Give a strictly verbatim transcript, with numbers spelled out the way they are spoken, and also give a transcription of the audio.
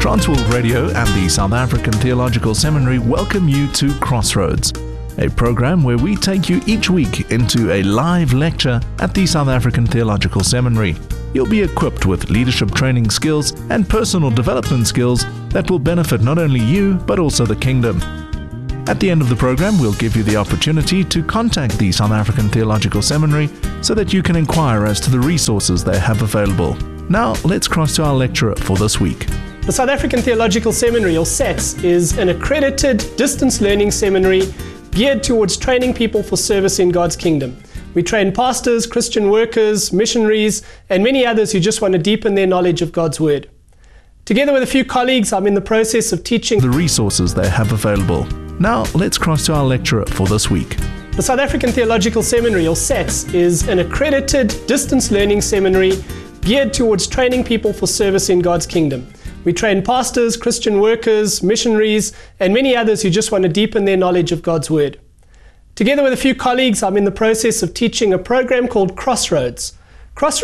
Transworld Radio and the South African Theological Seminary welcome you to Crossroads, a program where we take you each week into a live lecture at the South African Theological Seminary. You'll be equipped with leadership training skills and personal development skills that will benefit not only you, but also the kingdom. At the end of the program, we'll give you the opportunity to contact the South African Theological Seminary so that you can inquire as to the resources they have available. Now, let's cross to our lecturer for this week. The South African Theological Seminary, or SATS, is an accredited distance learning seminary geared towards training people for service in God's kingdom. We train pastors, Christian workers, missionaries, and many others who just want to deepen their knowledge of God's Word. Together with a few colleagues, I'm in the process of teaching the resources they have available. Now, let's cross to our lecturer for this week. The South African Theological Seminary, or SATS, is an accredited distance learning seminary geared towards training people for service in God's kingdom. We train pastors, Christian workers, missionaries, and many others who just want to deepen their knowledge of God's Word. Together with a few colleagues, I'm in the process of teaching a program called Crossroads. Crossroads